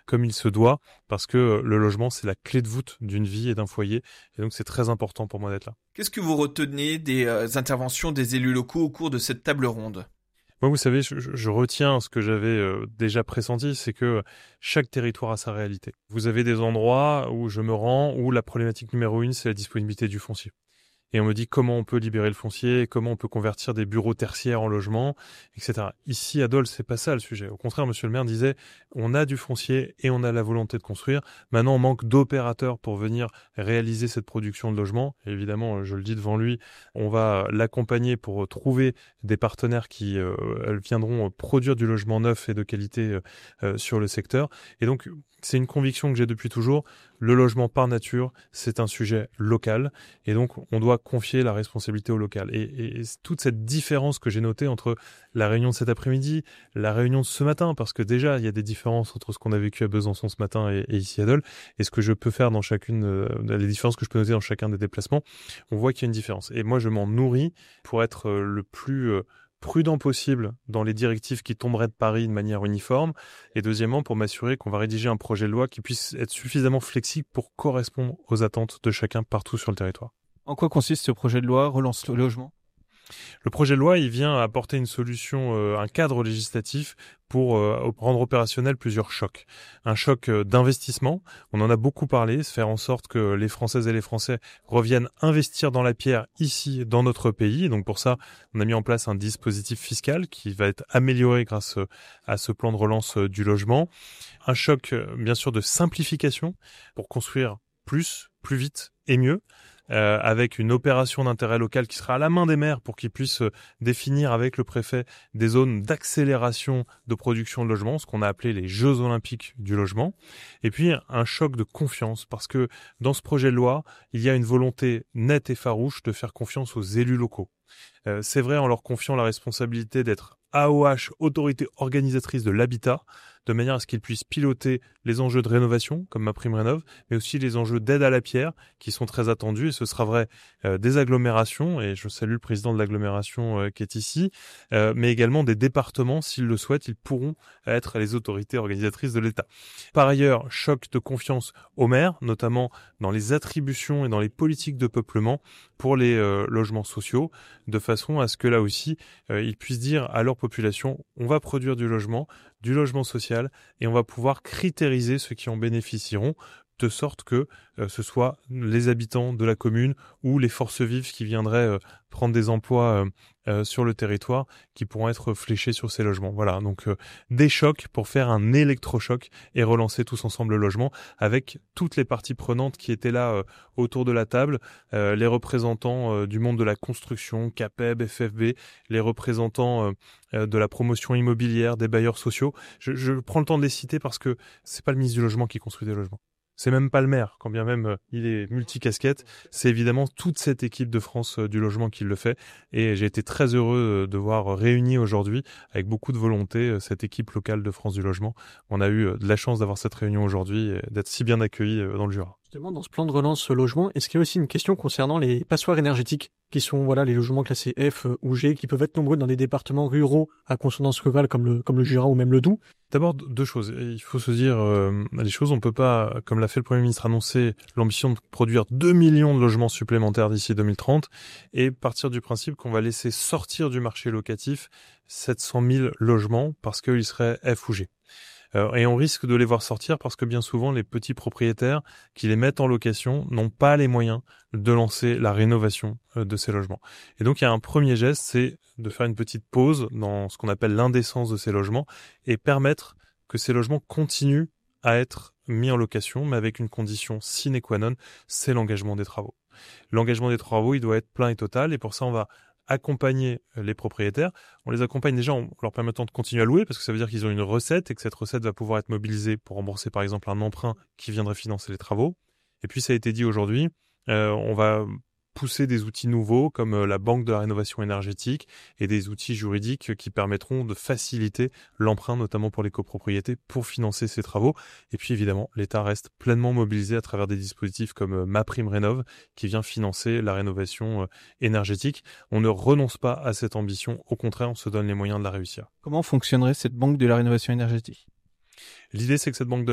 comme il se doit, parce que le logement, c'est la clé de voûte d'une vie et d'un foyer. Et donc, c'est très important pour moi d'être là. Qu'est-ce que vous retenez des interventions des élus locaux au cours de cette table ronde? Moi, vous savez, je retiens ce que j'avais déjà pressenti, c'est que chaque territoire a sa réalité. Vous avez des endroits où je me rends, où la problématique numéro 1, c'est la disponibilité du foncier. Et on me dit comment on peut libérer le foncier, comment on peut convertir des bureaux tertiaires en logements, etc. Ici, à Dole, c'est pas ça le sujet. Au contraire, monsieur le maire disait, on a du foncier et on a la volonté de construire. Maintenant, on manque d'opérateurs pour venir réaliser cette production de logements. Et évidemment, je le dis devant lui, on va l'accompagner pour trouver des partenaires qui viendront produire du logement neuf et de qualité sur le secteur. Et donc, c'est une conviction que j'ai depuis toujours. Le logement par nature, c'est un sujet local. Et donc, on doit confier la responsabilité au local. Et toute cette différence que j'ai notée entre la réunion de cet après-midi, la réunion de ce matin, parce que déjà, il y a des différences entre ce qu'on a vécu à Besançon ce matin et ici à Dole, et ce que je peux faire dans chacune, les différences que je peux noter dans chacun des déplacements, on voit qu'il y a une différence. Et moi, je m'en nourris pour être le plus prudent possible dans les directives qui tomberaient de Paris de manière uniforme, et deuxièmement pour m'assurer qu'on va rédiger un projet de loi qui puisse être suffisamment flexible pour correspondre aux attentes de chacun partout sur le territoire. En quoi consiste ce projet de loi Relance le logement? Le projet de loi, il vient apporter une solution, un cadre législatif pour rendre opérationnel plusieurs chocs. Un choc d'investissement, on en a beaucoup parlé, faire en sorte que les Françaises et les Français reviennent investir dans la pierre ici, dans notre pays. Donc pour ça, on a mis en place un dispositif fiscal qui va être amélioré grâce à ce plan de relance du logement. Un choc, bien sûr, de simplification pour construire plus vite et mieux. Avec une opération d'intérêt local qui sera à la main des maires pour qu'ils puissent définir avec le préfet des zones d'accélération de production de logements, ce qu'on a appelé les Jeux Olympiques du logement. Et puis un choc de confiance, parce que dans ce projet de loi, il y a une volonté nette et farouche de faire confiance aux élus locaux. C'est vrai, en leur confiant la responsabilité d'être AOH, autorité organisatrice de l'habitat, de manière à ce qu'ils puissent piloter les enjeux de rénovation, comme MaPrimeRénov', mais aussi les enjeux d'aide à la pierre, qui sont très attendus, et ce sera vrai des agglomérations, et je salue le président de l'agglomération qui est ici, mais également des départements, s'ils le souhaitent, ils pourront être les autorités organisatrices de l'État. Par ailleurs, choc de confiance aux maires, notamment dans les attributions et dans les politiques de peuplement pour les logements sociaux, de façon à ce que là aussi, ils puissent dire à leur population, on va produire du logement social, et on va pouvoir critériser ceux qui en bénéficieront, de sorte que ce soit les habitants de la commune ou les forces vives qui viendraient prendre des emplois sur le territoire qui pourront être fléchés sur ces logements. Voilà, donc des chocs pour faire un électrochoc et relancer tous ensemble le logement avec toutes les parties prenantes qui étaient là autour de la table, les représentants du monde de la construction, CAPEB, FFB, les représentants de la promotion immobilière, des bailleurs sociaux. Je prends le temps de les citer parce que c'est pas le ministre du Logement qui construit des logements. C'est même pas le maire, quand bien même il est multicasquette. C'est évidemment toute cette équipe de France du logement qui le fait. Et j'ai été très heureux de voir réunis aujourd'hui, avec beaucoup de volonté, cette équipe locale de France du logement. On a eu de la chance d'avoir cette réunion aujourd'hui et d'être si bien accueillis dans le Jura. Justement, dans ce plan de relance logement, est-ce qu'il y a aussi une question concernant les passoires énergétiques, qui sont les logements classés F ou G, qui peuvent être nombreux dans des départements ruraux à consonance rurale comme le Jura ou même le Doubs? D'abord, deux choses. Il faut se dire les choses. On peut pas, comme l'a fait le Premier ministre, annoncer l'ambition de produire 2 millions de logements supplémentaires d'ici 2030 et partir du principe qu'on va laisser sortir du marché locatif 700 000 logements parce qu'ils seraient F ou G. Et on risque de les voir sortir parce que bien souvent, les petits propriétaires qui les mettent en location n'ont pas les moyens de lancer la rénovation de ces logements. Et donc, il y a un premier geste, c'est de faire une petite pause dans ce qu'on appelle l'indécence de ces logements et permettre que ces logements continuent à être mis en location, mais avec une condition sine qua non, c'est l'engagement des travaux. L'engagement des travaux, il doit être plein et total, et pour ça, on va accompagner les propriétaires. On les accompagne déjà en leur permettant de continuer à louer parce que ça veut dire qu'ils ont une recette et que cette recette va pouvoir être mobilisée pour rembourser par exemple un emprunt qui viendrait financer les travaux. Et puis ça a été dit aujourd'hui, on va pousser des outils nouveaux comme la banque de la rénovation énergétique et des outils juridiques qui permettront de faciliter l'emprunt, notamment pour les copropriétés, pour financer ces travaux. Et puis évidemment, l'État reste pleinement mobilisé à travers des dispositifs comme MaPrimeRénov' qui vient financer la rénovation énergétique. On ne renonce pas à cette ambition, au contraire, on se donne les moyens de la réussir. Comment fonctionnerait cette banque de la rénovation énergétique? L'idée, c'est que cette banque de